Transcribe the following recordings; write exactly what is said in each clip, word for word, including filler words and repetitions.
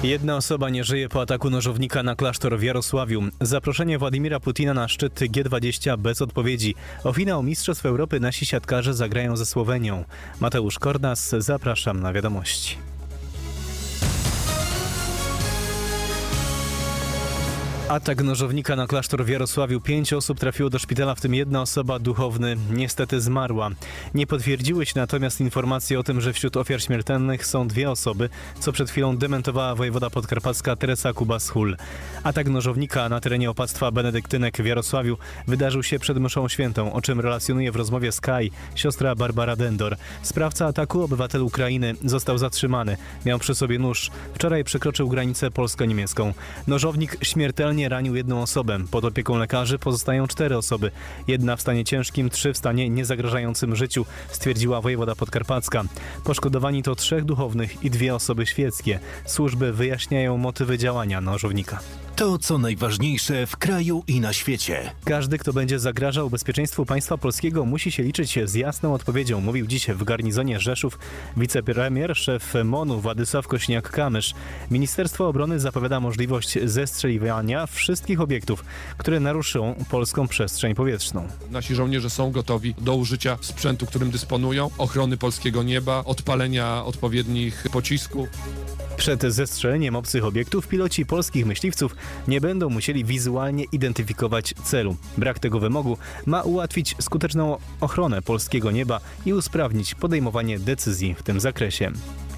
Jedna osoba nie żyje po ataku nożownika na klasztor w Jarosławiu. Zaproszenie Władimira Putina na szczyt G dwadzieścia bez odpowiedzi. O finał Mistrzostw Europy nasi siatkarze zagrają ze Słowenią. Mateusz Kordas, zapraszam na wiadomości. Atak nożownika na klasztor w Jarosławiu. Pięć osób trafiło do szpitala, w tym jedna osoba, duchowny, niestety zmarła. Nie potwierdziły się natomiast informacje o tym, że wśród ofiar śmiertelnych są dwie osoby, co przed chwilą dementowała wojewoda podkarpacka Teresa Kubas-Hul. Atak nożownika na terenie opactwa benedyktynek w Jarosławiu wydarzył się przed mszą świętą, o czym relacjonuje w rozmowie Sky siostra Barbara Dendor. Sprawca ataku, obywatel Ukrainy, został zatrzymany. Miał przy sobie nóż. Wczoraj przekroczył granicę polsko-niemiecką. Nożownik śmiertelnie ranił jedną osobę. Pod opieką lekarzy pozostają cztery osoby. Jedna w stanie ciężkim, trzy w stanie niezagrażającym życiu, stwierdziła wojewoda podkarpacka. Poszkodowani to trzech duchownych i dwie osoby świeckie. Służby wyjaśniają motywy działania nożownika. To, co najważniejsze w kraju i na świecie. Każdy, kto będzie zagrażał bezpieczeństwu państwa polskiego, musi się liczyć z jasną odpowiedzią, mówił dziś w garnizonie Rzeszów wicepremier, szef MON-u Władysław Kośniak-Kamysz. Ministerstwo Obrony zapowiada możliwość zestrzeliwania wszystkich obiektów, które naruszą polską przestrzeń powietrzną. Nasi żołnierze są gotowi do użycia sprzętu, którym dysponują, ochrony polskiego nieba, odpalenia odpowiednich pocisków. Przed zestrzeleniem obcych obiektów piloci polskich myśliwców nie będą musieli wizualnie identyfikować celu. Brak tego wymogu ma ułatwić skuteczną ochronę polskiego nieba i usprawnić podejmowanie decyzji w tym zakresie.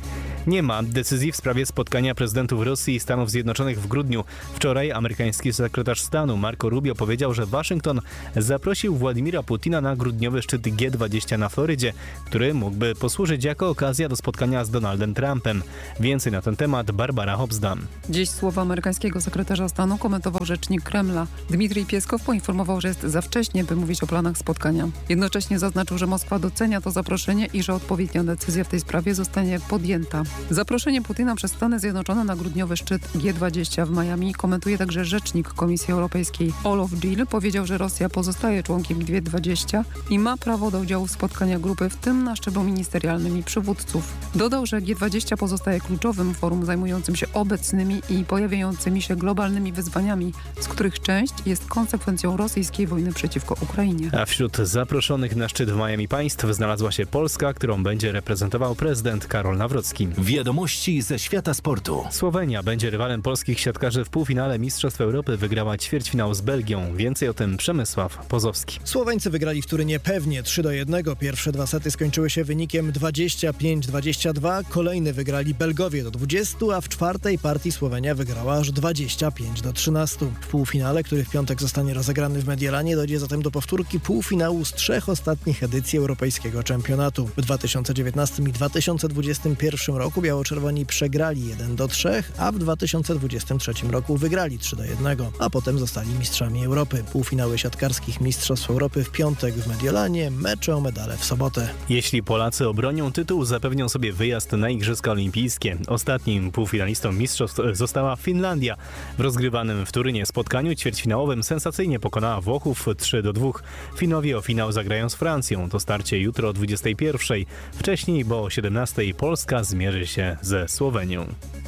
Nie ma decyzji w sprawie spotkania prezydentów Rosji i Stanów Zjednoczonych w grudniu. Wczoraj amerykański sekretarz stanu Marco Rubio powiedział, że Waszyngton zaprosił Władimira Putina na grudniowy szczyt G dwadzieścia na Florydzie, który mógłby posłużyć jako okazja do spotkania z Donaldem Trumpem. Więcej na ten temat Barbara Hobsdam. Dziś słowa amerykańskiego sekretarza stanu komentował rzecznik Kremla. Dmitrij Pieskow poinformował, że jest za wcześnie, by mówić o planach spotkania. Jednocześnie zaznaczył, że Moskwa docenia to zaproszenie i że odpowiednia decyzja w tej sprawie zostanie podjęta. Zaproszenie Putina przez Stany Zjednoczone na grudniowy szczyt G dwadzieścia w Miami komentuje także rzecznik Komisji Europejskiej Olof Dill. Powiedział, że Rosja pozostaje członkiem G dwadzieścia i ma prawo do udziału w spotkaniach grupy, w tym na szczeblu ministerialnym i przywódców. Dodał, że G dwadzieścia pozostaje kluczowym forum zajmującym się obecnymi i pojawiającymi się globalnymi wyzwaniami, z których część jest konsekwencją rosyjskiej wojny przeciwko Ukrainie. A wśród zaproszonych na szczyt w Miami państw znalazła się Polska, którą będzie reprezentował prezydent Karol Nawrocki. Wiadomości ze świata sportu. Słowenia będzie rywalem polskich siatkarzy w półfinale Mistrzostw Europy. Wygrała ćwierćfinał z Belgią. Więcej o tym Przemysław Pozowski. Słoweńcy wygrali w Turynie pewnie trzy do jednego. Pierwsze dwa sety skończyły się wynikiem dwadzieścia pięć dwadzieścia dwa. Kolejny wygrali Belgowie do dwudziestu, a w czwartej partii Słowenia wygrała aż dwadzieścia pięć do trzynastu. W półfinale, który w piątek zostanie rozegrany w Mediolanie, dojdzie zatem do powtórki półfinału z trzech ostatnich edycji europejskiego czempionatu. W dwa tysiące dziewiętnastym i dwa tysiące dwudziestym pierwszym roku biało-czerwoni przegrali jeden do trzech, a w dwa tysiące dwudziestym trzecim roku wygrali trzy do jednego, a potem zostali mistrzami Europy. Półfinały siatkarskich Mistrzostw Europy w piątek w Mediolanie, mecze o medale w sobotę. Jeśli Polacy obronią tytuł, zapewnią sobie wyjazd na Igrzyska Olimpijskie. Ostatnim półfinalistą mistrzostw została Finlandia. W rozgrywanym w Turynie spotkaniu ćwierćfinałowym sensacyjnie pokonała Włochów trzy do dwóch. Finowie o finał zagrają z Francją. To starcie jutro o dwudziestej pierwszej. Wcześniej, bo o siedemnastej Polska zmierzy się ze Słowenią.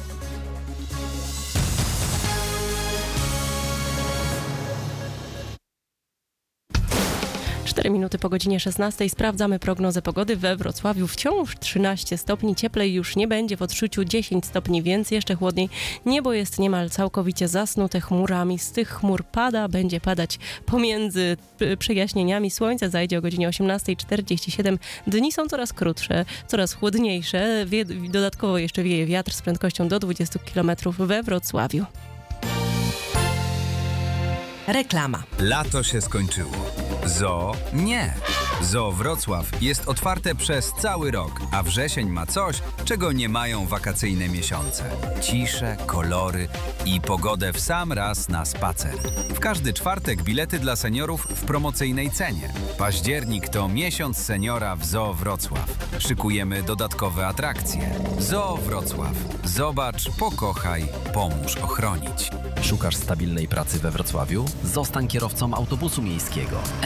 cztery minuty po godzinie szesnastej sprawdzamy prognozę pogody we Wrocławiu. Wciąż trzynaście stopni, cieplej już nie będzie, w odczuciu dziesięć stopni więcej, jeszcze chłodniej. Niebo jest niemal całkowicie zasnute chmurami. Z tych chmur pada, będzie padać pomiędzy przejaśnieniami. Słońce zajdzie o godzinie osiemnastej czterdzieści siedem. Dni są coraz krótsze, coraz chłodniejsze. Wie, dodatkowo jeszcze wieje wiatr z prędkością do dwudziestu kilometrów we Wrocławiu. Reklama. Lato się skończyło. Zoo nie. Zoo Wrocław jest otwarte przez cały rok, a wrzesień ma coś, czego nie mają wakacyjne miesiące. Ciszę, kolory i pogodę w sam raz na spacer. W każdy czwartek bilety dla seniorów w promocyjnej cenie. Październik to miesiąc seniora w Zoo Wrocław. Szykujemy dodatkowe atrakcje. Zoo Wrocław. Zobacz, pokochaj, pomóż ochronić. Szukasz stabilnej pracy we Wrocławiu? Zostań kierowcą autobusu miejskiego. M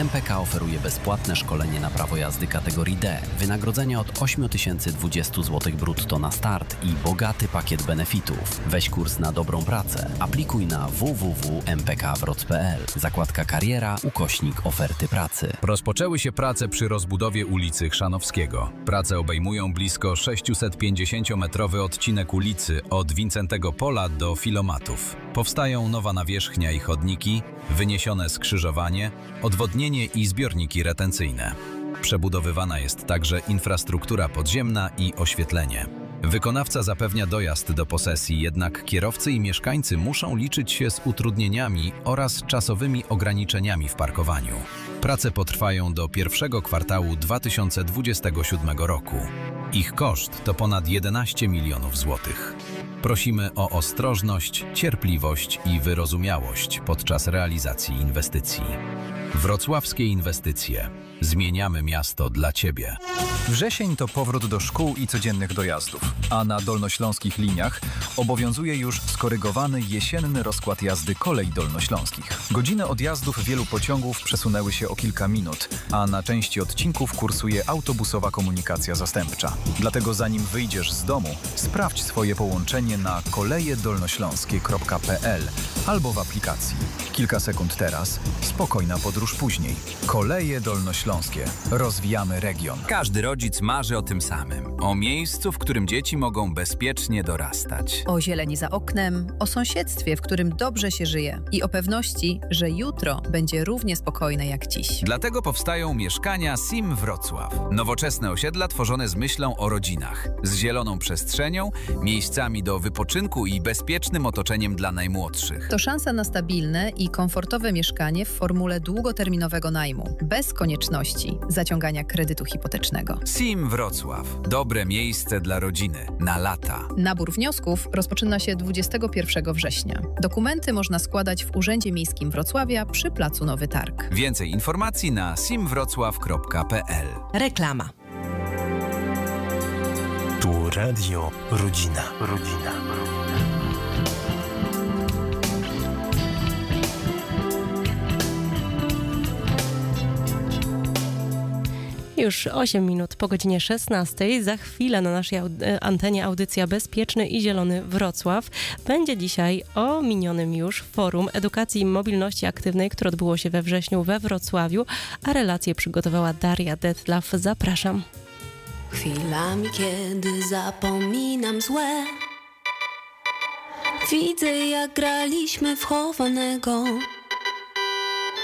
P K oferuje bezpłatne szkolenie na prawo jazdy kategorii D, wynagrodzenie od osiem tysięcy dwadzieścia złotych brutto na start i bogaty pakiet benefitów. Weź kurs na dobrą pracę. Aplikuj na w w w kropka m p k wroc kropka p l. Zakładka kariera, ukośnik oferty pracy. Rozpoczęły się prace przy rozbudowie ulicy Chrzanowskiego. Prace obejmują blisko sześciusetpięćdziesięciometrowy odcinek ulicy od Wincentego Pola do Filomatów. Powstają nowa nawierzchnia i chodniki, wyniesione skrzyżowanie, odwodnienie i zbiorniki retencyjne. Przebudowywana jest także infrastruktura podziemna i oświetlenie. Wykonawca zapewnia dojazd do posesji, jednak kierowcy i mieszkańcy muszą liczyć się z utrudnieniami oraz czasowymi ograniczeniami w parkowaniu. Prace potrwają do pierwszego kwartału dwa tysiące dwudziestego siódmego roku. Ich koszt to ponad jedenaście milionów złotych. Prosimy o ostrożność, cierpliwość i wyrozumiałość podczas realizacji inwestycji. Wrocławskie inwestycje. Zmieniamy miasto dla Ciebie. Wrzesień to powrót do szkół i codziennych dojazdów, a na dolnośląskich liniach obowiązuje już skorygowany jesienny rozkład jazdy kolei dolnośląskich. Godziny odjazdów wielu pociągów przesunęły się o kilka minut, a na części odcinków kursuje autobusowa komunikacja zastępcza. Dlatego zanim wyjdziesz z domu, sprawdź swoje połączenie na koleje dolnośląskie kropka p l albo w aplikacji. Kilka sekund teraz, spokojna podróż później. Koleje dolnośląskie. Rozwijamy region. Każdy rodzic marzy o tym samym. O miejscu, w którym dzieci mogą bezpiecznie dorastać. O zieleni za oknem, o sąsiedztwie, w którym dobrze się żyje i o pewności, że jutro będzie równie spokojne jak dziś. Dlatego powstają mieszkania Sim Wrocław. Nowoczesne osiedla tworzone z myślą o rodzinach, z zieloną przestrzenią, miejscami do wypoczynku i bezpiecznym otoczeniem dla najmłodszych. To szansa na stabilne i komfortowe mieszkanie w formule długoterminowego najmu, bez konieczności zaciągania kredytu hipotecznego. Sim Wrocław. Dobre miejsce dla rodziny. Na lata. Nabór wniosków rozpoczyna się dwudziestego pierwszego września. Dokumenty można składać w Urzędzie Miejskim Wrocławia przy placu Nowy Targ. Więcej informacji na sim wrocław kropka p l. Reklama. Tu Radio Rodzina. Rodzina. Już osiem minut po godzinie szesnastej. Za chwilę na naszej antenie audycja Bezpieczny i Zielony Wrocław. Będzie dzisiaj o minionym już Forum Edukacji i Mobilności Aktywnej, które odbyło się we wrześniu we Wrocławiu, a relację przygotowała Daria Detlaw. Zapraszam. Chwilami, kiedy zapominam złe, widzę, jak graliśmy w chowanego.